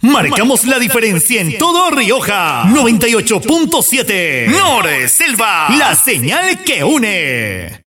Marcamos la diferencia en todo Rioja. 98.7. Nor Selva, la señal que une.